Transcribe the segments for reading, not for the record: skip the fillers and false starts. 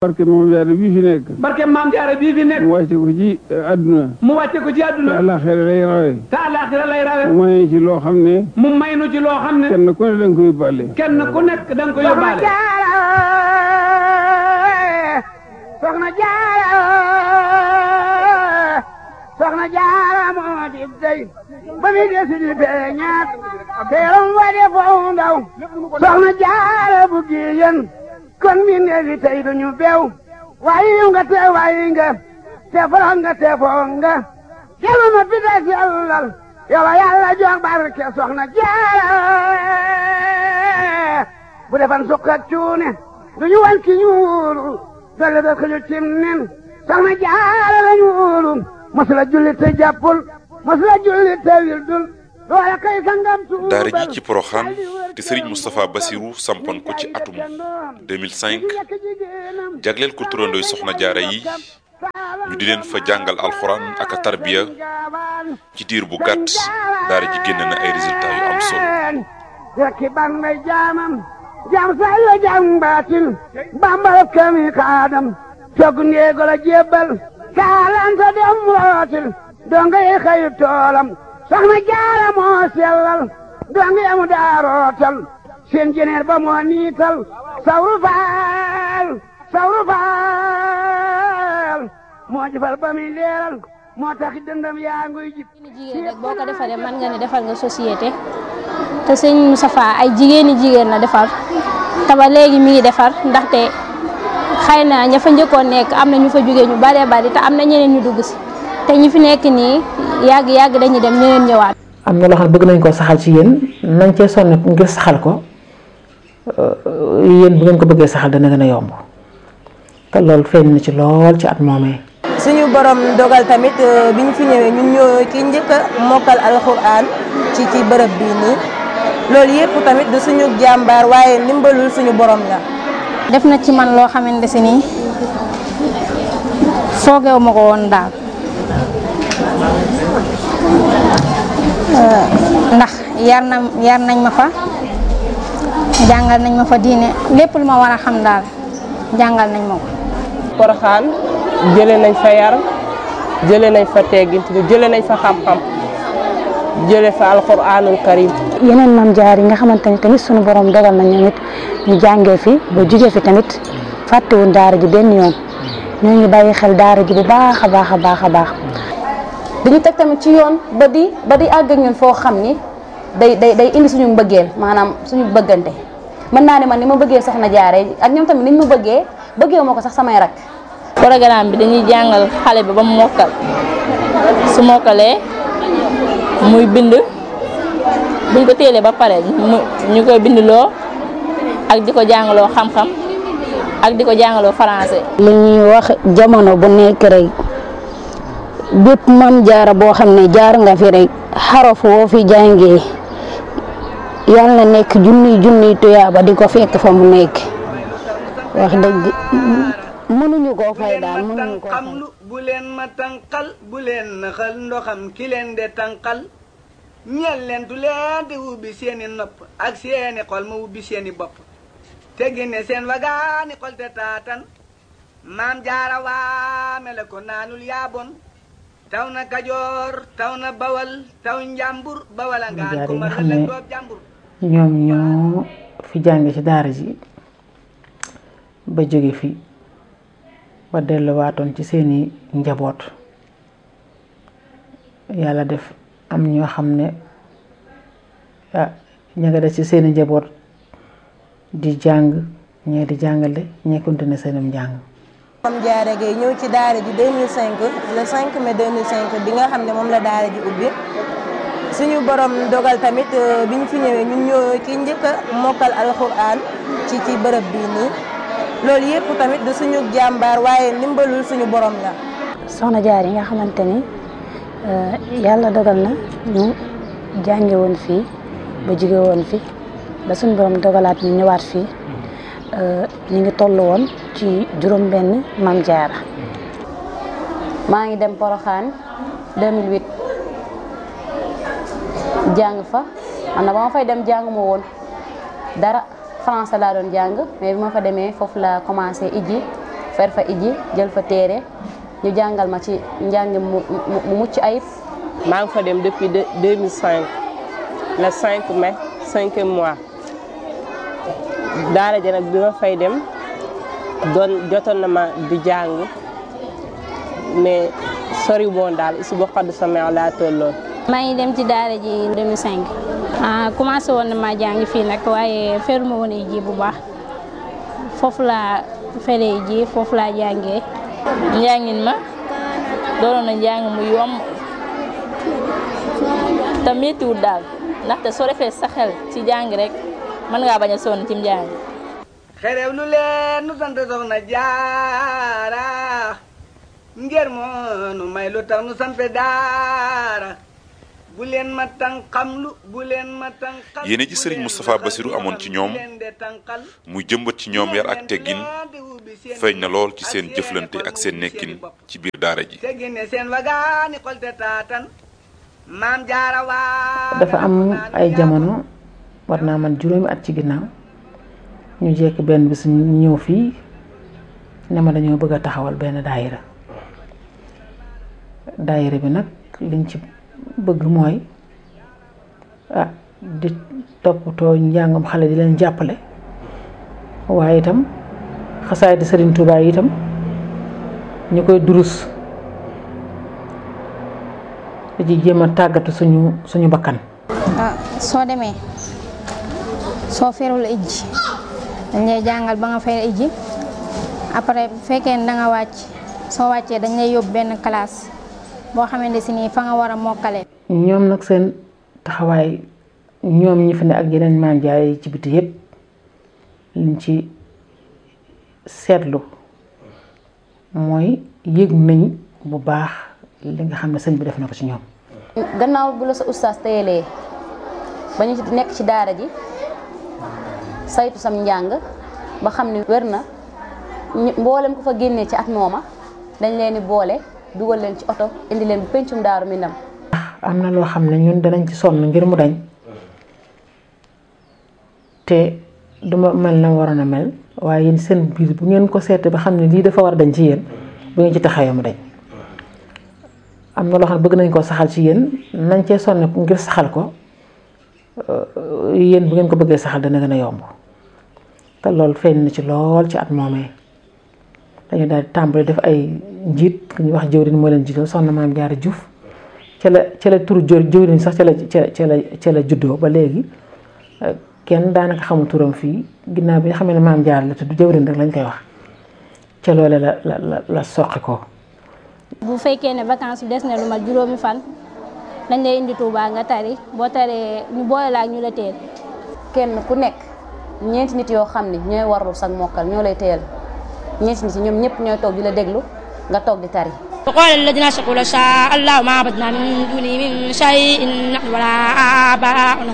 barke Maam Jaara bii fi nekk. barke Maam Jaara bii fi nekk. mu wàcce ko ci àdduna. mu wàcce ko ci àdduna. te àllaaxira lay rawe. te àllaaxira lay rawe. mu may ci loo xam ne. mu may nu ci loo xam ne. kenn ku ne da nga ko yóbbaale. kenn ku nekk da nga ko yóbbaale. Soxna Jaara Soxna Jaara moo di dey ba mi desi di feeñaat teeram wa de foo ndaw Soxna Jaara bu giyen kon mi neefi tey duñu beew waayi nga te waayi nga te forox nga te foo nga kelu ma pita sellal yow Yàlla jox barke Soxna Jaara bu defan sukk ak cuune duñu wan ki ñuulu dolle da ko cim nen Soxna Jaara la ñuulu masula julli te jàppul masula julli te wildul loola kay sangam tuubal daara ji ci Porokhane te Serigne Moustapha Bassirou sampoon ko ci atum 2005 jagleel ko turandooy Soxna Jaara yi ñu di leen fa jàngal alxuraan ak tarbiya ci diir bu gàtt daara ji génn na ay résultats yu am solo. rekki ban may jaamam jaam say la jaam baatin bambal kami kaadam togg ndeego la jébbal kaalanta dem rootil donga yi xëyu toolam Soxna Jaara moo sellal donga yamu daa rootal seen jeneer ba moo niital sawru faal moo jëfal ba muy leeral moo tax dëndam yaa nguy jib jigéen rek boo ko defaree mën nga ne defal nga société te sëñ Moustapha ay jigéen la defar te ba léegi mi ngi defar ndaxte xëy na ña fa njëkkoon nekk am na ñu fa jógee ñu baree bari te am na ñeneen ñu dugg si te ñi fi nekk nii yàgg dañuy dem ñeneen ñëwaat. am na loo xam ne bëgg nañ koo saxal ci yéen nañ cee sonn ngir saxal ko yéen bu ngeen ko bëggee saxal dana gën a yomb te loolu feeñ na ci lool ci at moomee. suñu borom dogal tamit bi ñu fi ñëwee ñun ñoo ki njëkk a mokkal alxuraan ci bërëb bii nii loolu yëpp tamit du suñu jàmbaar waaye ndimbalul suñu borom la. def na ci man loo xamante si nii foogeewu ma ko woon daal ndax yar nañ ma fa jàngal nañ ma fa diine lépp lu ma war a xam daal jàngal nañ ma ko. Porokhane jëlee nañ fa yar jëlee nañ fa teggin jëlee nañ fa xam-xam jëlee fa alxuraanul karim. yeneen Maam Jaara yi nga xamante ni tamit sunu borom dogal na ñoom it ñu jàngee fi ba jugee fi tamit fàttewuñ daara ji benn yoon ñoo ngi bàyyi xel daara ji bu baax a baax a baax a baax. dañu teg tamit ci yoon ba di àgg ak ñun foo xam ni day indi suñu mbëggeel maanaam suñu bëggante mën naa ne man ni ma bëggee Soxna Jaara ak ñoom tamit niñ ma bëggee ma ko sax samay rak. programme bi dañuy jàngal xale bi ba mu mokkal su mokkalee muy bind buñ ko téelee ba pare ñu koy bindloo ak di ko jàngaloo xam-xam ak di ko jàngaloo français. li ñuy wax jamono bu nekk rek bépp Maam Jaara boo xam ne jaar nga fi rek xaraf woo fi jàngee yàlla na nekk junniy tuyaaba di ko fekk fa mu nekk wax dëgg. mënuñu koo fay daal mënuñu koo fay. bu leen ma tànqal bu leen naxal ndoxam ki leen de tànqal ñeel leen tu leen di ubbi seeni nopp ak seeni xol ma ubbi seeni bopp te génne seen wagaani xol te taatan Maam Jaara waame la ko naanul yaabon taw na Kajoor taw na Bawal taw Njàmbur Bawal a ngaan ko mar la doob Njàmbur. ñoom ñoo fi jànge ci daara ji ba jóge fi ba delluwaatoon ci seeni njaboot yàlla def am ñoo xam ne ña nga des ci seeni njaboot di jàng ñee di jàngale ñee continuer seenum njàng. Maam Jaara Gaye ñëw ci daara ji 2005 le 5 mai 2005 bi nga xam ne moom la daara ji ubbi suñu borom dogal tamit bi ñu fi ñëwee ñun ñoo ki njëkk a mokkal alxuraan ci bërëb bii nii. loolu yëpp tamit du suñu jàmbaar waaye ndimbalul suñu borom la. Soxna Jaara yi nga xamante ni yàlla dogal na ñu jànge woon fii ba jóge woon fi ba suñu borom dogalaat ñu ñëwaat fii ñu ngi toll woon ci juróom-benn Maam Jaara. maa ngi dem Porokhane 2008 jàng fa man na ba ma fay dem jàng ma woon dara. français laa doon jàng mais bi ma fa demee foofu la commencé ijji fer fa iji jël fa téere ñu jàngal ma ci njàng mu mucc ayib. maa ngi fa dem depuis 2005 le 5 mai 5e mois daara ja nag bi ma fay dem jotoon na ma di jàng mais sori woon daal isu boo xaddu sama laa tolloon. maa ngi dem ci daara ji 2005 commencé woon na maa jàng fii nag waaye feruma woon ji bu baax foofu laa feree ji foofu laa jàngee. njàngin ma doonoon na njàng mu yomb te méttiwul daal ndaxte soo defee sa xel ci jàng rek mën ngaa bañ a sonn ci njàng. xerew lu leen nu sant Soxna Jaara ngir moo nu may lu tax nu sant daara bu leen ma tànqamlu bu leen ma tànqal. yéene ji Serigne Moustapha Bassirou amoon ci ñoom muy jëmbat ci ñoom yar ak teggin feeñ na lool ci seen jëflante ak seen nekkin ci biir daara ji. dafa am ay jamono war naa man juróomi at ci ginnaaw ñu jekk benn bis ñu ñëw fii ne ma dañoo bëgg a taxawal benn daayira bi nag liñ ci bëgg mooy di toppatoo njàngam xale di leen jàppale waaye itam xasaay di Serigne Touba yi itam ñu koy durus di ci jéem a tàggatu suñu bakkan. soo demee soo ferul ijji dañ lay jàngal ba nga fer ijji après bu fekkee ne da nga wàcc soo wàccee dañ lay yóbbu benn classe boo xamante si nii fa nga war a mokkale. ñoom nag seen taxawaay ñoom ñi fi ne ak yeneen maam jaay ci biti yépp liñ ci seetlu mooy yëg nañ bu baax li nga xam ne sëñ bi def na ko ci ñoom. gannaaw bu la sa ustaas teyelee ba ñu nekk ci daara ji saytu sam njàng ba xam ne wér na mboolem ko fa génnee ci at mooma dañ leen di boole dugal leen ci oto indi leen bu pencum Daaru Minam. am na loo xam ne ñun danañ ci sonn ngir mu dañ te duma mel na waroon a mel waaye yéen seen biir bu ngeen ko seete ba xam ne lii dafa war a dañ ci yéen bu ngeen ci taxawee mu dañ. am na loo xam ne bëgg nañ koo saxal ci yéen nañ cee sonn ngir saxal ko yéen bu ngeen ko bëggee saxal dana gën a yomb te loolu feeñ na ci lool ci at moomee dañu daal di tàmbali def ay njiit ku ñuy wax jëwriñ moo leen jiital soxna Maam Jaara Juuf ca la turu jëwriñ sax ca la juddoo ba léegi kenn daanaka xamul turam fii ginnaaw bi nga xam ne Maam Jaara la tudd jëwriñ rek lañ koy wax ca loole la soqi ko. bu fekkee ne vacances des na lu mat juróomi fan dañ lay indi Touba nga tari boo taree ñu boole la ak ñu la teel. kenn ku nekk ñeenti nit yoo xam ne ñooy warlu sag mokkal ñoo lay teel ñeenti nit ñoom ñëpp ñooy toog di la déglu nga toog di tari. وقال الذين أشركوا لو شاء الله ما عبدنا من دونه من شيء نحن ولا آباؤنا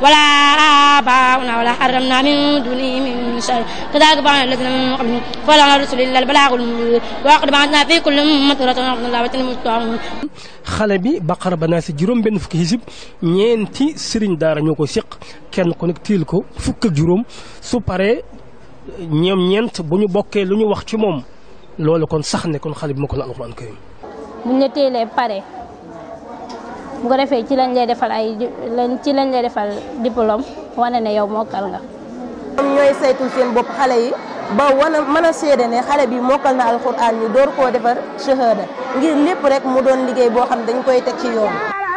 ولا حرمنا من دونه من شيء كذلك فعل الذين من قبلهم فلا على رسل إلا البلاغ المبين وقد بعثنا في كل أمة رسولا أن الله المستعان xale bi Baqara ba naa si juróom benn fukki hizib ñeenti sëriñ daara ñoo ko séq kenn ku nekk tiil ko fukk ak juróom su paree ñoom ñeent bu ñu bokkee lu ñu wax ci moom loolu kon sax ne kon xale bi ma ko na alxuraan karim buñ la teelee pare bu ko defee ci lañ lay defal diplôme wane ne yow mokkal nga. ñoom ñooy saytul seen bopp xale yi ba mën a seede ne xale bi mokkal na alxuraan ñu door koo defar shahada ngir lépp rek mu doon liggéey boo xam dañ koy teg ci yoon.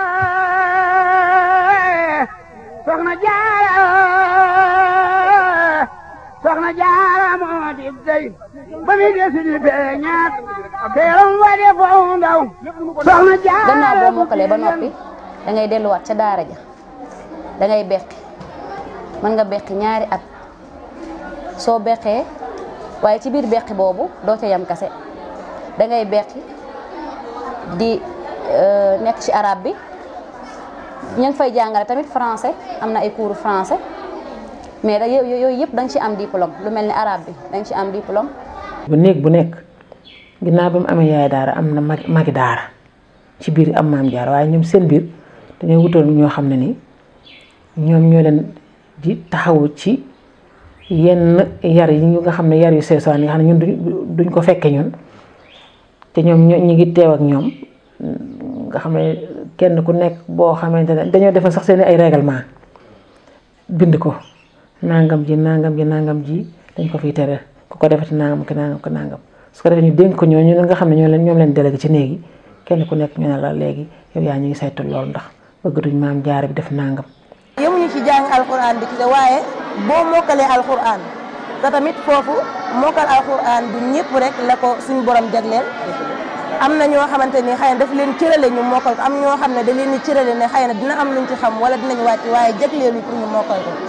Soxna Jaara moo di dey ba mi desi di beñaat teeram wa de foo ndaw Soxna Jaara. gannaaw boo mokkalee ba noppi da ngay delluwaat ca daara ja da ngay beqi mën nga beqi ñaari at soo beqee waaye ci biir beqi boobu doo ca yam kase da ngay beqi di nekk ci arabe bi ñu ngi fay jàngale tamit français am na ay cours français. mais da yooyu yëpp da nga ci am diplôme lu mel ni arabe bi da nga ci am diplôme. bu néeg bu nekk ginnaaw ba mu amee yaay daara am na magi daara ci biir am Maam Jaara waaye ñoom seen biir dañoo wutal ñoo xam ne ni ñoom ñoo leen di taxawu ci yenn yar yi nga xam ne yar yu seesaan yi nga xam ne ñun duñ ko fekke ñun te ñoom ñu ngi teew ak ñoom nga xam ne kenn ku nekk boo xamante ne dañoo defal sax seen ay règlement bind ko nangam ji dañ ko fiy tere ku ko defati nangam ki nangam ki nangam su ko defee ñu dénk ko ñooñu nga xam ne ñoom leen délégué ci néegi kenn ku nekk ñu ne la léegi yow yaa ñu ngi saytu loolu ndax bëgg duñ maam jaara bi def nangam. yemuñu ci jàng alxuraan bi ci waaye boo mokkalee alxuraan te tamit foofu mokkal alxuraan du ñëpp rek la ko suñu borom jagleel am na ñoo xamante ni xëy na daf leen cërale ñu mokkal ko am ñoo xam ne da leen di cërale ne xëy na dina am luñ ci xam wala dinañ wàcc waaye jagleelu pour ñu mokkal ko.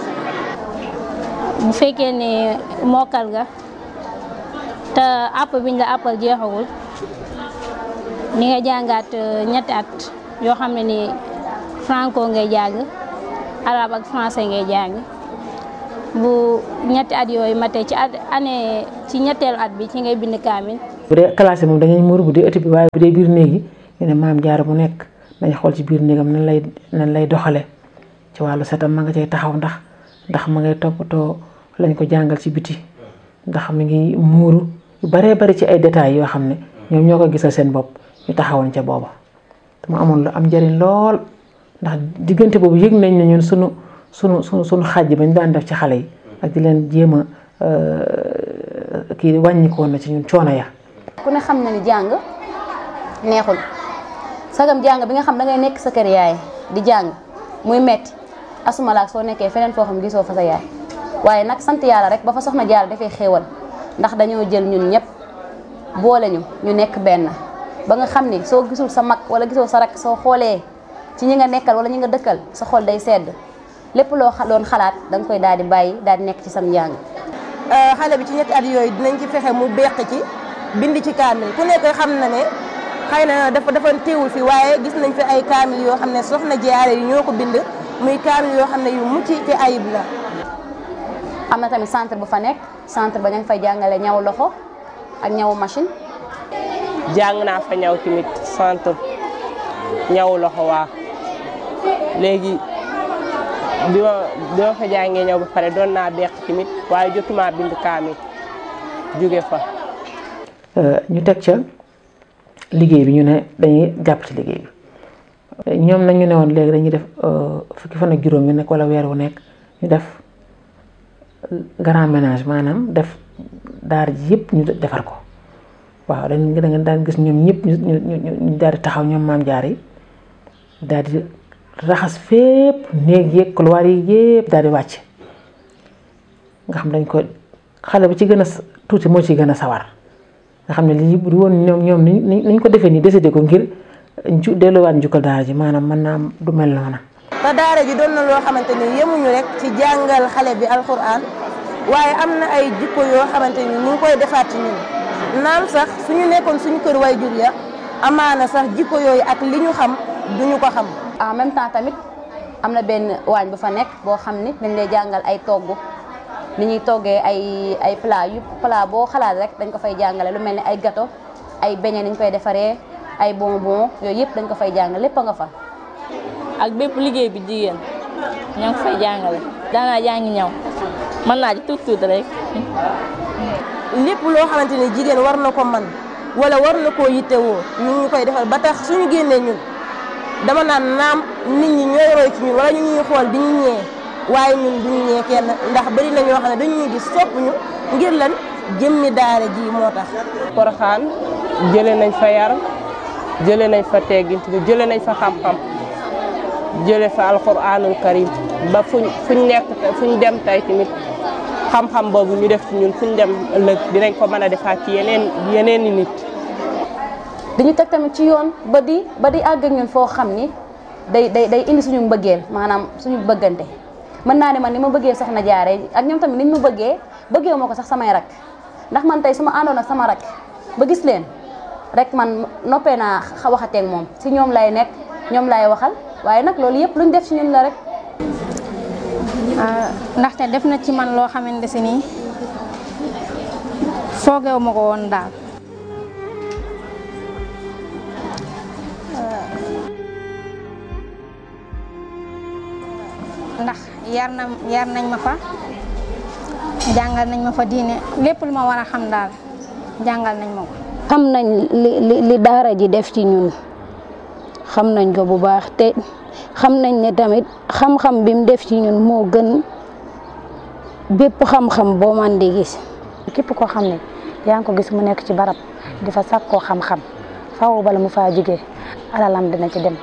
bu fekkee ne mokkal nga te àpp biñ la àppal jeexagul ni nga jàngaat ñetti at yoo xam ne ni franco ngay jàng arabe ak français ngay jàng bu ñetti at yooyu matee ci ñetteelu at bi ci ngay bind kaamil. bu dee classe moom dañuy muur bu dee ëtt bi waaye bu dee biir néeg yi ñu ne maam jaara bu nekk dañ xool ci biir néegam nan lay doxale ci wàllu setam ma nga cay taxaw ndax ma ngay toppatoo lañ ko jàngal ci biti ndax mi ngi muuru yu baree bari ci ay détails yoo xam ne ñoom ñoo ko gisal seen bopp ñu taxawoon ca booba te mu amoon lu am njëriñ lool ndax diggante boobu yëg nañ ne ñun sunu xaaj yi bañ daan def ci xale yi ak di leen jéem a kii wàññikoon na ci ñun coono ya. ku ne xam na ni jàng neexul sagam jàng bi nga xam da ngay nekk sa kër yaay di jàng muy metti asuma laak soo nekkee feneen foo xam gisoo fa sa yaay waaye nag sant yàlla rek ba fa soxna Jaara dafay xéewal ndax dañoo jël ñun ñëpp boole ñu nekk benn ba nga xam ni soo gisul sa mag wala gisoo sa rak soo xoolee ci ñi nga nekkal wala ñi nga dëkkal sa xol day sedd lépp loo doon xalaat da nga koy daal di bàyyi daal di nekk ci sam njàng. xale bi ci ñetti at yooyu dinañ ci fexe mu beq ci bind ci kaamil ku nekk xam na ne xëy na dafa teewul fi waaye gis nañ fi ay kaamil yoo xam ne soxna Jaara yi ñoo ko bind muy kaamil yoo xam ne yu mucc ci ayib la. am na tamit centre bu fa nekk centre ba ña ngi fay jàngale ñaw loxo ak ñawu machine. jàng naa fa ñaw tamit centre ñaw loxo waa léegi bi ma fa jàngee ñaw ba pare doon naa beq tamit waaye jotuma bind kaamil jóge fa. ñu teg ca liggéey bi ñu ne dañuy jàpp ci liggéey bi ñoom nag ñu ne woon léegi dañuy def fukki fan ak juróom yu nekk wala weer wu nekk ñu def grand ménage maanaam def daara ji yëpp ñu defar ko waaw da nga daan gis ñoom ñëpp ñu daal di taxaw ñoom maam jaar yi daal di raxas fépp néeg yeeg couloir yi yëpp daal di wàcc nga xam dañ ko xale bu ci gën a tuuti moo ci gën a sawar nga xam ne lii bu woon ñoom niñ ko defee nii décidé ko ngir delluwaat njukkal daara ji maanaam mën naa du mel noona. te daara ji doon na loo xamante ni yemuñu rek ci jàngal xale bi alxuraan waaye am na ay jikko yoo xamante ni ñu ngi koy defaat ci ñun naam sax suñu nekkoon suñu kër waajur ya amaana sax jikko yooyu ak li ñu xam duñu ko xam. en même temps tamit am na benn waañ bu fa nekk boo xam ni dañ lay jàngal ay togg ni ñuy toggee ay plat boo xalaat rek dañ ko fay jàngale lu mel ni ay gâteau ay beignet niñ koy defaree ay bonbon yooyu yëpp dañ ko fay jàngale lépp a nga fa. ak bépp liggéey bi jigéen ña ngi fay jàngale daanaa jàngi ñaw mën naa ci tuuti rek. lépp loo xamante ni jigéen war na ko man wala war na koo yittewoo ñu ngi koy defal ba tax suñu génnee ñun dama naan naam nit ñi ñooy roy ci ñun wala ñu ñuy xool di ñu ñee waaye ñun duñu ñee kenn ndax bari na ñoo xam ne dañuy gis sopp ñu ngir lan jëmmi daara ji moo tax. Porokhane jëlee nañ fa yar jëlee nañ fa teggin jëlee nañ fa xam-xam jëlee fa alxuraanul karim ba fuñ nekk fuñ dem tey tamit xam-xam boobu ñu def ci ñun fuñ dem ëllëg dinañ ko mën a defaat ci yeneen i nit. dañu teg tamit ci yoon ba di àgg ak ñun foo xam ni day indi suñu mbëggeel maanaam suñu bëggante mën naa ne man ni ma bëggee soxna Jaara ak ñoom tamit niñ ma bëggee ma ko sax samay rak ndax man tey su ma àndoon ak sama rak ba gis leen rek man noppee naa waxateeg moom si ñoom lay nekk ñoom lay waxal waaye nag loolu yëpp luñ def ci ñun la rek. ndaxte def na ci man loo xamante si nii foogeewu ma ko woon daal. ndax yar nañ ma fa jàngal nañ ma fa diine lépp lu ma war a xam daal jàngal nañ ma ko. xam nañ li daara ji def ci ñun xam nañ ko bu baax te xam nañ ne tamit xam-xam bi mu def ci ñun moo gën bépp xam-xam boo man di gis. képp koo xam ne yaa ngi ko gis mu nekk ci barab di fa sàkkoo xam-xam faaw bala mu faa jógee alalam dina ci dem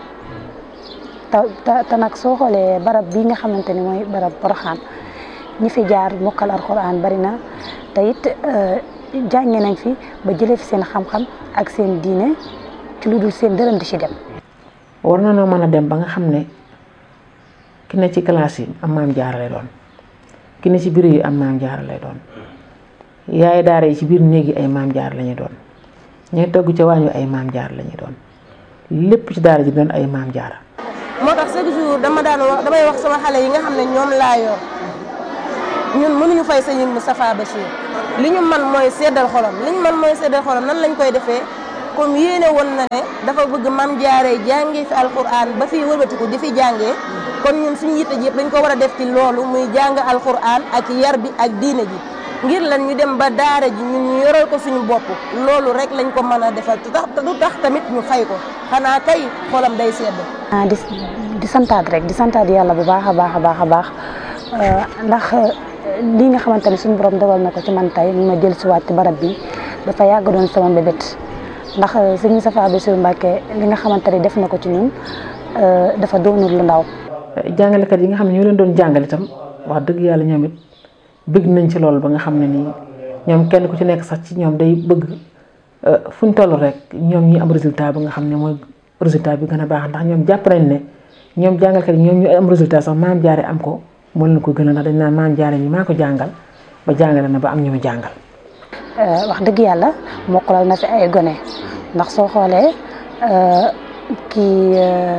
te nag soo xoolee barab bii nga xamante ni mooy barab Porokhane ñi fi jaar mokkal alxuraan bari na te it jànge nañ fi ba jëlee fi seen xam-xam ak seen diine ci lu dul seen dërëm di ci dem. war na noo mën a dem ba nga xam ne ki ne ci classe yi am maam jaara lay doon ki ne ci bureau yi am maam jaara lay doon yaay daara yi ci biir néeg yi ay maam jaara la ñuy doon ñooy togg ca waañu ay maam jaara la ñuy doon lépp ci daara ji doon ay maam jaara. moo tax chaque jour damay wax sama xale yi nga xam ne ñoom laa yor ñun mënuñu fay sëñ Moustapha Bachir li ñu man mooy seddal xolam nan lañ koy defee comme yéene woon na ne dafa bëgg maam jaaree jàngee fi alquran ba fi wëlbatiku di fi jàngee kon ñun suñu yitte ji yëpp dañ ko war a def ci loolu muy jàng alquran ak yar bi ak diine ji ngir lan ñu dem ba daara ji ñun ñu yoral ko suñu bopp loolu rek lañ ko mën a defal te du tax tamit ñu fay ko xanaa kay xolam day sedd. di santaat rek di santaat yàlla bu baax a baax ndax lii nga xamante ne suñu borom dogal na ko ci man tey ma jël si waat ci barab bi dafa yàgg doon sama mbébét ndax sëñ Moustapha Bassirou Mbacké li nga xamante ne def na ko ci ñun dafa doonul lu ndaw. jàngalekat yi nga xam ne ñoo leen doon jàngale itam wax dëgg yàlla ñoom it bëgg nañ ci loolu ba nga xam ne nii ñoom kenn ku ci nekk sax ci ñoom day bëgg fu ñu toll rek ñoom ñi am résultat ba nga xam ne mooy résultat bi gën a baax ndax ñoom jàpp nañ ne ñoom jàngalkat yi ñoom ñu am résultat sax maam jaare am ko moo leen ko gën a ndax dañ naan maam jaare ñi maa ko jàngal ba jàngale na ba am ñu mu jàngal. wax dëgg yàlla mokkalal na fi ay gone ndax soo xoolee kii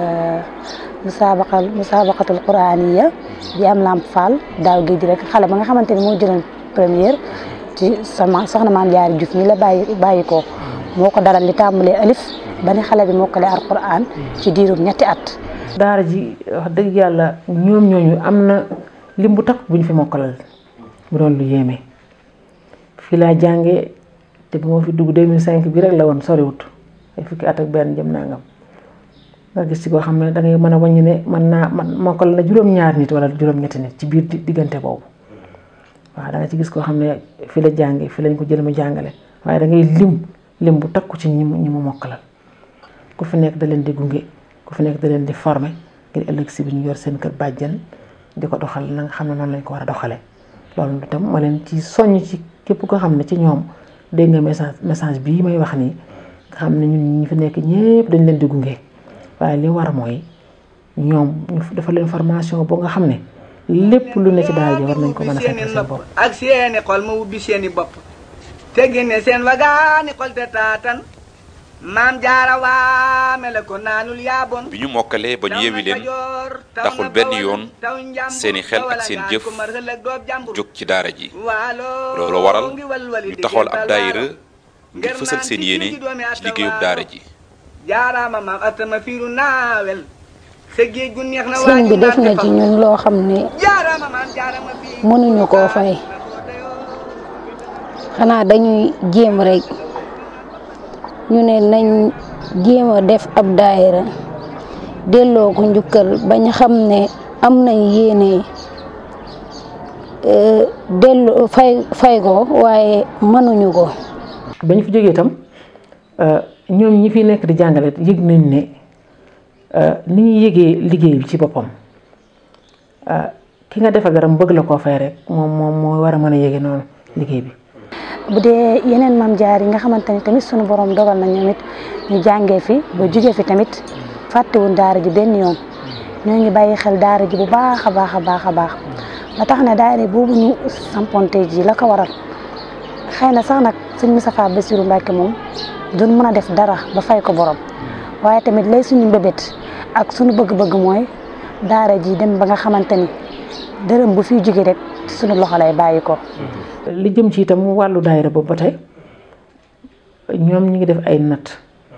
musabaqatul quraaniya bi am Lamp Fall daaw géej rek xale ba nga xamante ni moo jëloon première ci sama soxna maam jaare Diouf mi la bàyyi ko moo ko dalal li tàmbalee alif ba ni xale bi mokkale alquran ci diirum ñetti at. daara ji wax dëgg yàlla ñoom ñooñu am na lim bu tax buñ fi mokkalal bu doon lu yéeme fii laa jàngee te bu ma fi dugg 2005 bi rek la woon soriwut ay fukki at ak benn jëm nangam nga gis ci koo xam ne da ngay mën a wàññi ne man mokkal na juróom-ñaar nit wala juróom-ñetti nit ci biir diggante boobu waaw da nga ci gis koo xam ne fii la jàngee fii lañ ko jël mu jàngale waaye da ngay lim bu takku ci ñi mu mokkalal ku fi nekk da leen di gunge ku fi nekk da leen di former ngir ëllëg si bi ñu yor seen kër bàjjen di ko doxal na nga xam ne noonu lañ ko war a doxalee loolu itam ma leen ci soññ ci képp koo xam ne ci ñoom dégg nga message bii may wax nii nga xam ne ñun ñi fi nekk ñëpp dañ leen di gunge waaye li war mooy ñoom ñu defal leen formation boo nga xam ne lépp lu ne ci daara ji war nañ ko mën a fekk seen bopp ak seeni xol ma ubbi seeni bopp te génne seen wagaani xol te taatan maam jaara waame la ko naanul yaabon bi ñu mokkalee ba ñu yewi leen taxul benn yoon seeni xel ak seen jëf jóg ci daara ji loolu waral ñu taxawal ab daayira ngir fësal seen yéene ci liggéeyub daara ji jaaraama maam atama fiiru naawel sa géej gu neex na sëñ bi def na ci ñun loo xam ne mënuñu koo fay xanaa dañuy jéem rek ñu ne nañ jéem a def ab daayira delloo ko njukkal bañ xam ne am nañ yéene delloo fay ko waaye mënuñu ko. bañ fi jógee itam ñoom ñi fi nekk di jàngale yëg nañ ne ni ñuy yëgee liggéey bi ci boppam ki nga defa garam bëgg la koo fay rek moom moo war a mën a yëge noonu liggéey bi. bu dee yeneen maam jaar yi nga xamante ni tamit sunu borom dogal na ñoom it ñu jàngee fi ba jugee fi tamit fàttewuñ daara ji benn yoon ñoo ngi bàyyi xel daara ji bu baax a baax ba tax na daara boobu ñu samponte ji la ko waral xëy na sax nag sëñ Moustapha Bassirou Mbacké moom duñ mën a def dara ba fay ko borom waaye tamit lay suñu mbébét ak suñu bëgg-bëgg mooy daara ji dem ba nga xamante ni dërëm bu fiy jóge rek suñu loxo lay bàyyi ko. li jëm ci itam wàllu daayira boobu ba tey ñoom ñu ngi def ay natt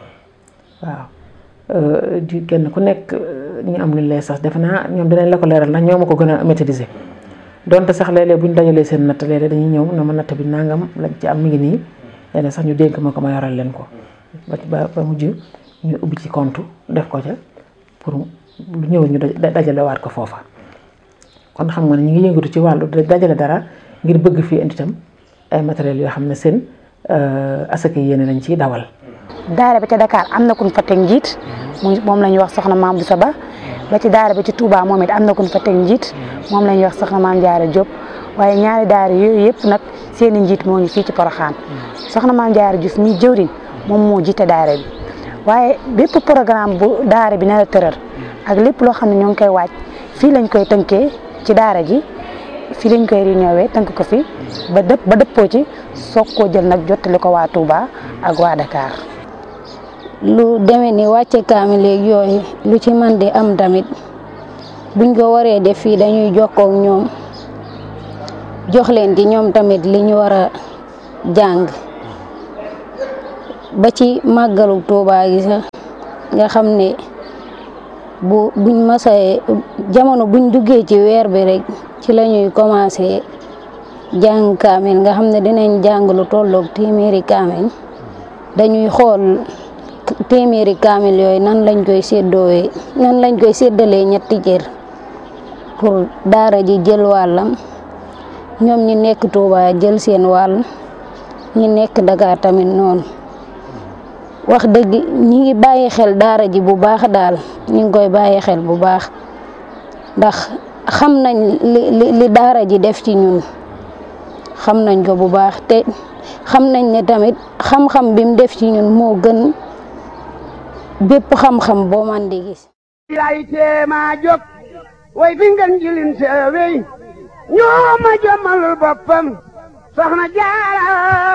waaw di kenn ku nekk ñu am lu lay sax defe naa ñoom dinañ la ko leeral ndax ñoo ma ko gën a maîtriser donte sax léeg-léeg bu ñu dajalee seen natt léeg-léeg dañuy ñëw na ma natt bi nangam lañ ci am mi ngi nii léeg sax ñu dénk ma ko ma yoral leen ko ba mujj ñu ubbi ci compte def ko ca pour lu ñëw ñu dajalewaat ko foofa. kon xam nga ne ñu ngi yëngatu ci wàllu dajale dara ngir bëgg fii indi itam ay matériels yoo xam ne seen asaka yéene lañ ciy dawal. daara bi ca Dakar am na ku ñu fa teg njiit moom la ñuy wax soxna Maam Boussa Ba ci daara bi ci Touba moom it am na ku ñu fa teg njiit moom la ñuy wax soxna Maam Jaara Diop waaye ñaari daara yooyu yëpp nag seen i njiit moo ñu fii ci Porokhane soxna Maam Jaara Diouf mi jëwriñ moom moo jiite daara bi waaye bépp programme bu daara bi nar a tëral ak lépp loo xam ne ñoo ngi koy waaj fii lañ koy tënkee ci daara ji fii lañ koy réunion tënk ko fi ba dëppoo ci soog koo jël nag jottali ko waa Touba ak waa Dakar. lu demee ni wàcce kaamil léegi yooyu lu ci man di am tamit buñ ko waree def fii dañuy jokkoo ak ñoom jox leen ci ñoom tamit li ñu war a jàng ba ci màggalu Touba gi sax nga xam ne buñ masee jamono buñ duggee ci weer bi rek ci la ñuy commencé jàng kaamil nga xam ne dinañ jàng lu tolloog téeméeri kaamil dañuy xool téeméeri kaamil yooyu nan lañ koy séddalee ñetti cër pour daara ji jël wàllam ñoom ñi nekk Touba jël seen wàll ñi nekk Dakar tamit noonu wax dëgg ñi ngi bàyyi xel daara ji bu baax daal ñi ngi koy bàyyi xel bu baax ndax xam nañ li daara ji def ci ñun xam nañ ko bu baax te xam nañ ne tamit xam-xam bi mu def ci ñun moo gën bépp xam-xam boo man di gis. lay teema jóg way fi ngeen jilin seewey ñoo ma jommalul boppam soxna Jaara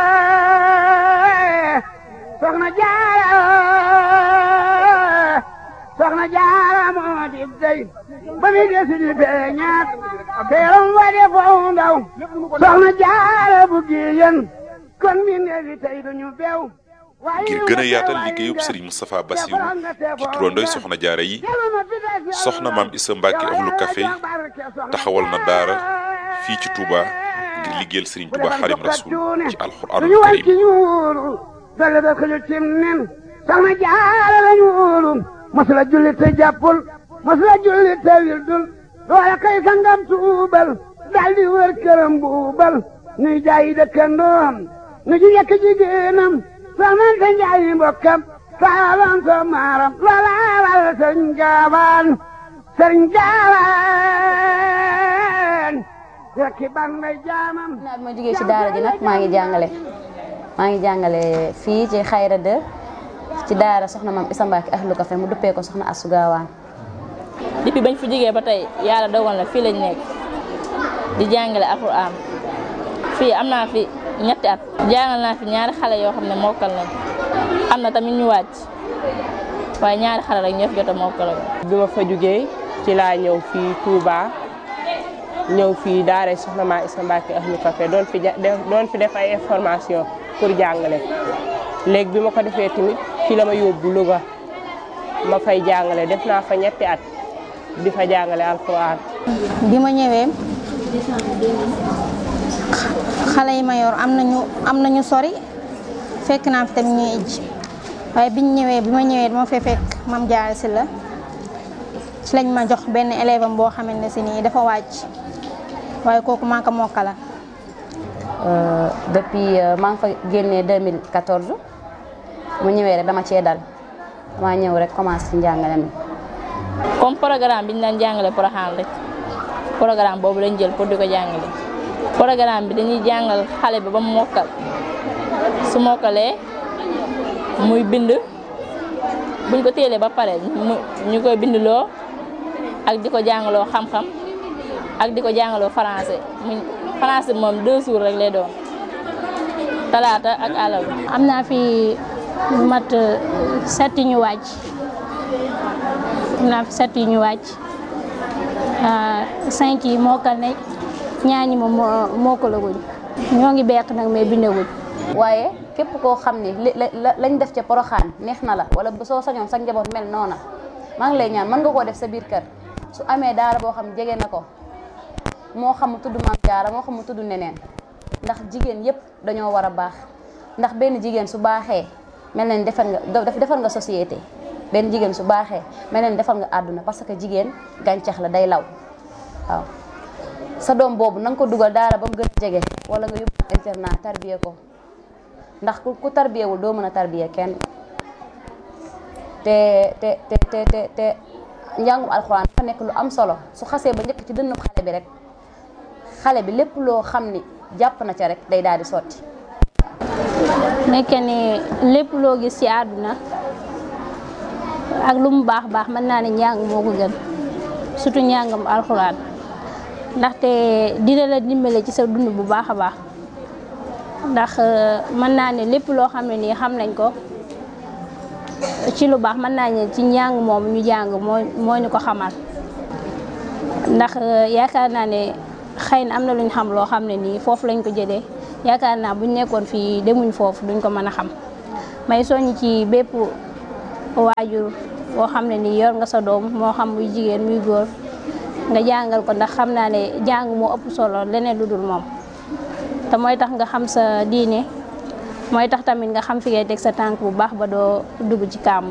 moo di dey ba mi desi di beñaat teeram wa de foofu ndaw soxna Jaara bu giyen kon mi neefi tey duñu beew ngir gën a yaatal liggéeyub Serigne Moustapha Bassirou ci turandooy soxna jaara yi soxna maam Issa Mbacke Ahlu Café taxawal na daara fii ci Touba ngir liggéeyal Serigne Touba Xaadimu Rasuul ci alxuraanul karim dale da xëju cim nen soxna jaara lañu wóolu masula julli te jàppul masula julli te wildul loola kay sangam tuubal daldi wër këram buubal nuy jaayi dëkkandoom nu ji yekk jigéenam soxnante njaayi mbokkam saalam so maaram loola wal sëriñ gaawaan rekki ban may jaamam naa bi ma jógee ci daara ji nag maa ngi jàngale fii ci Xayra 2 ci daara soxna maam Issa Mbacke Ahlu Café mu duppee ko soxna Astou Gawane. depuis bañ fi jógee ba tey yàlla dogal na fii lañ nekk di jàngale alxuraan fii am naa fi ñetti at jàngal naa fi ñaari xale yoo xam ne mokkal nañ am na tamit ñu wàcc waaye ñaari xale rek ñoo fi jot a mokkal. bi ma fa jógee ci laa ñëw fii Touba ñëw fii daara soxna maam Issa Mbacke Ahlu Café doon fi def ay information pour jàngale léegi bi ma ko defee tamit ci la ma yóbbu Louga ma fay jàngale def naa fa ñetti at di fa jàngale alxuraan. bi ma ñëwee xale yi ma yor am nañu sori fekk naa fi tamit ñuy ijj waaye bi ma ñëwee dama fee fekk Mame Diarra Sylla ci lañ ma jox benn élève am boo xamante ne si nii dafa wàcc waaye kooku maa ko mokkala. depuis maa ngi fa génnee 2014 mu ñëwee rek dama cee dal dama ñëw rek commencé ci njàngale mi. comme programme bi ñu daan jàngale Porokhane rek programme boobu lañ jël pour di ko jàngale programme bi dañuy jàngal xale bi ba mu mokkal su mokkalee muy bind buñ ko téelee ba pare ñu koy bindloo ak di ko jàngaloo xam-xam ak di ko jàngaloo français français moom 2 jours rek lay doon talaata ak àllarba. am naa fi mat 7 ñu wàcc am naa fi 7 yi ñu wàcc 5 yi mokkal nañ ñaar ñi moom mokkalaguñ ñoo ngi beq nag mais bindaguñ. waaye képp koo xam ni lañ def ca Porokhane neex na la wala soo sañoon sa njaboot mel noona maa ngi lay ñaan mën nga koo def sa biir kër su amee daara boo xam jege na ko moo xam mu tudd Maam Jaara moo xam mu tudd neneen ndax jigéen yépp dañoo war a baax ndax benn jigéen su baaxee mel na ni defar nga société benn jigéen su baaxee mel na ni defar nga àdduna parce que jigéen gàncax la day law waaw sa doom boobu na nga ko dugal daara ba mu gën a jege wala nga yóbbu internat tarbiye ko ndax ku tarbiyewul doo mën a tarbiye kenn te njàngum alxuraan dafa nekk lu am solo su xasee ba njëkk ci dënnu xale bi rek xale bi lépp loo xam ni jàpp na ca rek day daal di sotti. nekk ni lépp loo gis ci àdduna ak lu mu baax baax mën naa ne njàng moo ko gën surtout njàngam alxuraan ndaxte dina la dimbale ci sa dund bu baax a baax ndax mën naa ne lépp loo xam ne nii xam nañ ko ci lu baax mën naa ne ci njàng moom ñu jàng moo ñu ko xamal ndax yaakaar naa ne xëy na am na luñ xam loo xam ne nii foofu lañ ko jëlee yaakaar naa buñ nekkoon fii demuñ foofu duñ ko mën a xam may soññ ci bépp waajur boo xam ne nii yor nga sa doom moo xam muy jigéen muy góor nga jàngal ko ndax xam naa ne jàng moo ëpp solo leneen lu dul moom te mooy tax nga xam sa diine mooy tax tamit nga xam fi ngay teg sa tànk bu baax ba doo dugg ci kàmb.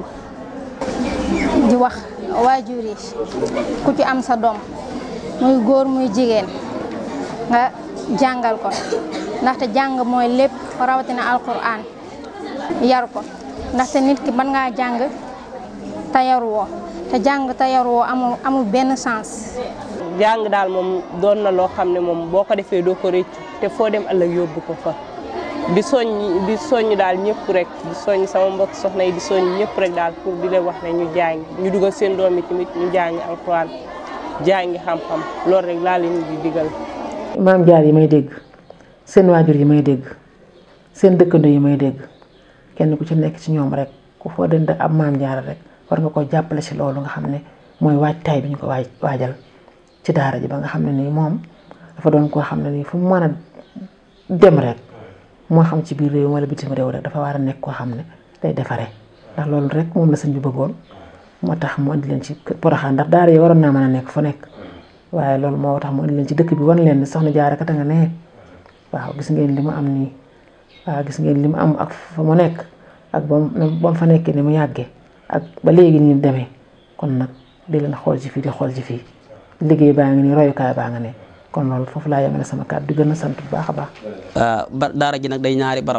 di wax waajur yi ku ci am sa doom muy góor muy jigéen nga jàngal ko ndaxte jàng mooy lépp rawatina alquran yar ko ndaxte nit ki mën ngaa jàng te yaruwoo te jàng te yaruwoo amul benn sens. jàng daal moom doon na loo xam ne moom boo ko defee doo ko réccu te foo dem ëllëg yóbbu ko fa di soññ daal ñëpp rek di soññ sama mbokk soxna yi di soññ ñëpp rek daal pour di leen wax ne ñu jàng ñu dugal seen doom yi tamit ñu jàngi alxuraan jàngi xam-xam loolu rek laa leen di digal. maam jaar yi may dégg seen waajur yi may dégg seen dëkkandoo yi may dégg kenn ku ci nekk ci ñoom rek ku foo dënd ab maam jaar rek war nga ko jàppale ci loolu nga xam ne mooy waajtaay bi ñu ko waajal ci daara ji ba nga xam ne nii moom dafa doon koo xam ne nii fu mu mën a dem rek moo xam ci biir réew wala bitim réew rek dafa war a nekk koo xam ne day defaree ndax loolu rek moom la sëñ bi bëggoon moo tax mu andi leen ci Porokhane ndax daara yi waroon naa mën a nekk fu nekk waaye loolu moo tax mu andi leen ci dëkk bi wan leen ni soxna Jaara kat a nga ne waaw gis ngeen li mu am nii waaw gis ngeen li mu am ak fa mu nekk ak ba mu fa nekkee ni mu yàggee ak ba léegi nii demee kon nag di leen xool ci fii di xool ci fii liggéey baa ngi nii royukaay baa nga ne kon loolu foofu laa yemale sama kàddu di gën a sant bu baax a baax. daara ji nag day ñaari barab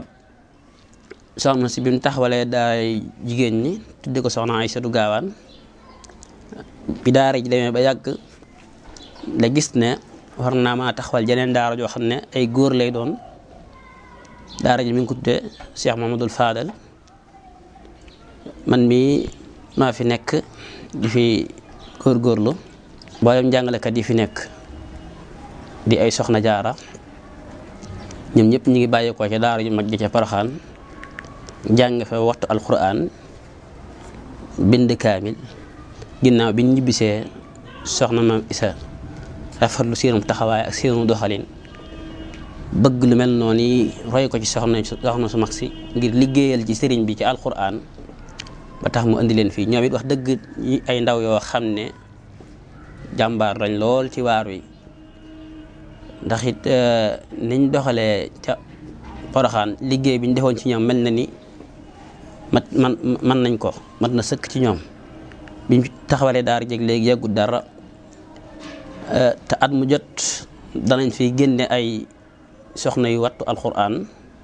soxna si bi mu taxawalee daay jigéen ñi tudde ko soxna Aysatu Gaawaan bi daara ji demee ba yàgg la gis ne war naa maa taxawal jeneen daara joo xam ne ay góor lay doon daara ji mi ngi ko tudde Cheikh Mamadou Fadal man mii maa fi nekk di fi góorgóorlu mboolem jàngalekat yi fi nekk di ay soxna jaara ñoom ñëpp ñu ngi bàyyeekoo ca daara ju mag ji ca Porokhane jàng fa waxtu alquran bind kaamil ginnaaw bi ñu ñibbisee soxna maam Isa rafetlu seenum taxawaay ak seenum doxalin bëgg lu mel noonu yi roy ko ci soxna su mag si ngir liggéeyal ci sëriñ bi ci alquran ba tax mu indi leen fii ñoom it wax dëgg ay ndaw yoo xam ne jàmbaar lañ lool ci waar wi ndax it niñ doxalee ca Porokhane liggéey bi ñu defoon ci ñoom mel na ni man nañ ko mat na sëkk ci ñoom biñ taxawalee daara jeg léegi yàggut dara te at mu jot danañ fi génne ay soxna yu wattu alquran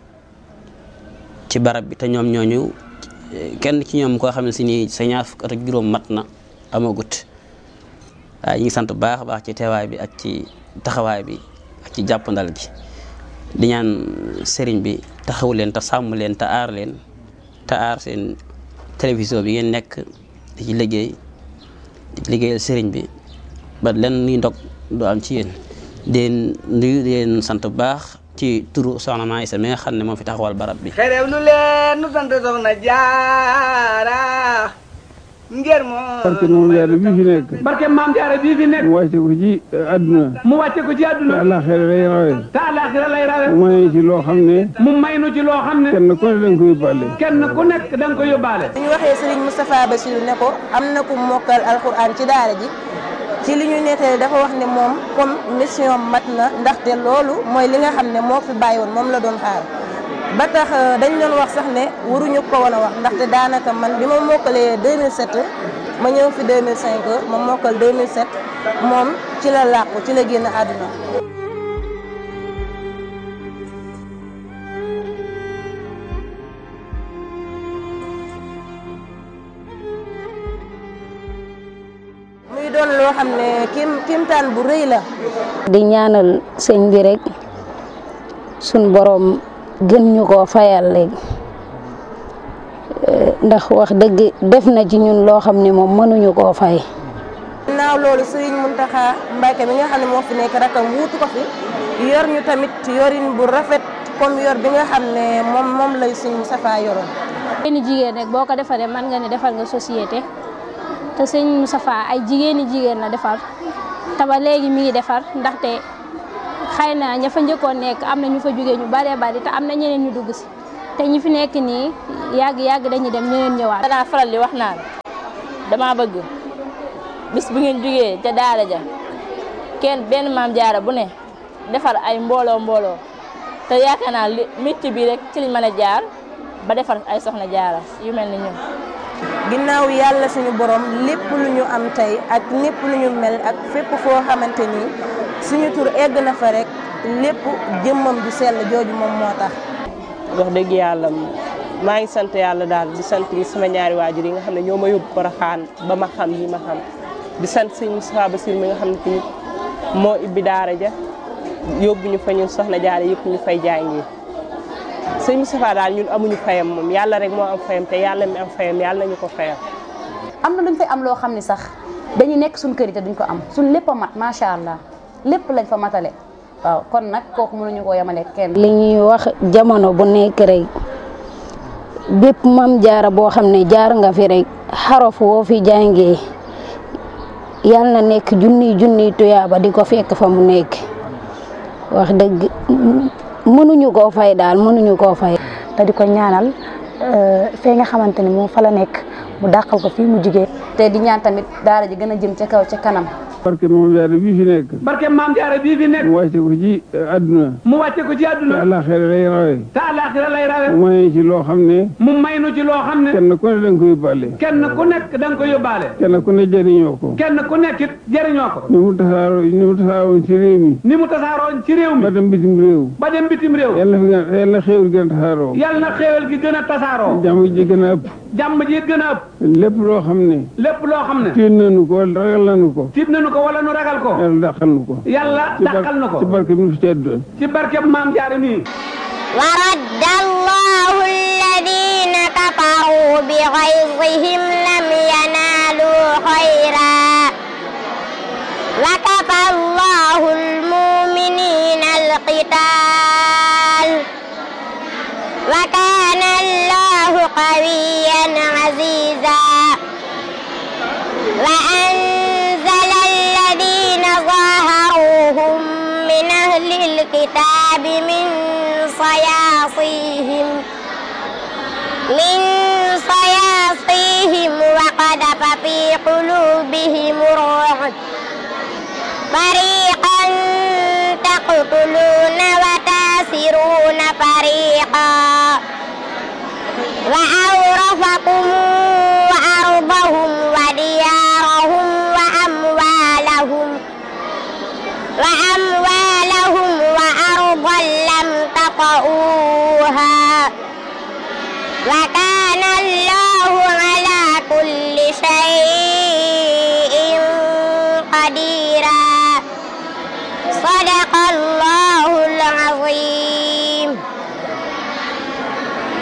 ci barab bi te ñoom ñooñu kenn ci ñoom koo xam ne si ni sa ñaar fukk at ak juróom mat na amagut waaye ñu ngi sant bu baax a baax ci teewaay bi ak ci taxawaay bi ak ci jàppandal gi di ñaan sëriñ bi taxaw leen te sàmm leen te aar leen te aar seen télévision bi ngeen nekk di ci liggéeyal sëriñ bi ba len nuy ndog doo am ci yéen den nuyu leen sant bu baax ci turu soxna Maam Isa mi nga xam ne moo fi taxawal barab bi xerew lu leen nu sant soxna Jaara ngir barke Maam Jaara bii fi nekk barke Maam Jaara bii fi nekk mu wàcce ko ci àdduna mu wàcce ko ci àdduna te àllaaxira lay rawe te àllaaxira lay rawe mu may ci loo xam ne mu may nu ci loo xam ne kenn ku ne danga ko yóbbaale kenn ku nekk danga ko yóbbaale bu ñu waxee Serigne Moustapha Bassirou ne ko am na ku mokkal alxuraan ci daara ji ci li ñu nettali dafa wax ne moom comme mission mat na ndaxte loolu mooy li nga xam ne moo fi bàyyi woon moom la doon xaar ba tax dañ doon wax sax ne waruñu ko woon a wax ndaxte daanaka man bi ma mokkalee 2007 ma ñëw fi 2005 ma mokkal 2007 moom ci la làqu ci la génn àdduna. muy doon loo xam ne kimtaan bu rëy la. di ñaanal sëñ bi rek suñ borom gën ñu koo fayal léegi ndax wax dëgg def na ci ñun loo xam ne moom mënuñu koo fay. naaw loolu Serigne Mountakha Mbacké mi nga xam ne moo fi nekk rakam wuutu ko fi yor ñu tamit yorin bu rafet comme yor bi nga xam ne moom lay Serigne Moustapha yoroon. jigéeni jigéen rek boo ko defaree mën nga ne defal nga société te Serigne Moustapha ay jigéeni jigéen la defar te ba léegi mi ngi defar ndaxte xëy na ña fa njëkkoon nekk am na ñu fa jógee ñu baree bari te am na ñeneen ñu dugg si te ñi fi nekk nii yàgg dañuy dem ñeneen ñëwaat. danaa faral di wax naan dama bëgg bis bu ngeen jógee ca daara ja benn maam jaara bu ne defar ay mbooloo te yaakaar naa métier bi rek ci liñ mën a jaar ba defar ay soxna jaara yu mel ni ñun. ginnaaw yàlla suñu borom lépp lu ñu am tey ak lépp lu ñu mel ak fépp foo xamante ni suñu tur egg na fa rek lépp jëmmam ju sell jooju moom moo tax. wax dëgg yàlla maa ngi sant yàlla daal di sant sama ñaari waajur yi nga xam ne ñoo ma yóbbu Porokhane ba ma xam yi ma xam di sant sëñ Moustapha Bassirou mi nga xam ne tamit moo ibbi daara ja yóbbu ñu fa ñun soxna jaara yëpp ñu fay jàngi sëñ Moustapha daal ñun amuñu fayam moom yàlla rek moo am fayam te yàlla mi am fayam yàlla nañu ko fayam. am na luñ fay am loo xam ne sax dañuy nekk suñ kër yi te duñ ko am suñ lépp a mat macha allah lépp lañ fa matale waaw kon nag kooku mënuñu koo yemale kenn. li ñuy wax jamono bu nekk rek bépp mam jaara boo xam ne jaar nga fi rek xaraf woo fi jàngee yal na nekk junniy tuyaaba di ko fekk fa mu nekk wax dëgg mënuñu koo fay daal mënuñu koo fay. te di ko ñaanal fee nga xamante ne moom fa la nekk mu dàqal ko fii mu jigee te di ñaan tamit daara ji gën a jëm ca kaw ca kanam. barke maam jaara bii fi nekk. barke maam jaara bii fi nekk. mu wàcce ko ci àdduna. mu wàcce ko ci àdduna. te àllaaxira lay rawe. te àllaaxira lay rawe. mu may ci loo xam ne. mu may nu ci loo xam ne. kenn ku ne da nga ko yóbbaale. kenn ku nekk da nga ko yóbbaale. kenn ku ne jëriñoo ko. kenn ku nekk it jëriñoo ko. ni mu tasaaroon ci réew mi. ni mu tasaaroon ci réew mi. ba dem bitim réew. ba dem bitim réew. yal na xéewal gën a tasaaroo. yal na xéewal gi gën a tasaaroo. jàmm ji gën a ëpp. jàmm ji gën a ëpp. lépp loo xam ne. lépp loo xam ne. tiit nañu ko wala ragal nañu ko. tiit nañu ko wala nu ragal ko. yàlla dàqal nu ko. yàlla dàqal nu ko. ci barke bi nu fi tedd. ci barke maam jaara nii. wa radda allahu alladina kafaru bi ghayzihim lam yanalu khayra wa kafa allahu almuminina alqital wa kana allahu qawiyyan aziza wa anzala alladina zaharuhum min ahli alkitabi min صياصيهم وقذف في قلوبهم الرعب فريقا تقتلون وتاسرون فريقا وأورثكم أرضهم وديارهم وأموالهم وأرضا لم تطئوها